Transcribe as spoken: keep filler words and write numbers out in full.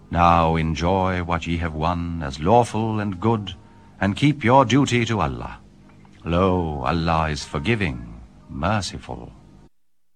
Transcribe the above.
Now enjoy what ye have won as lawful and good, and keep your duty to Allah. Lo, Allah is forgiving, merciful.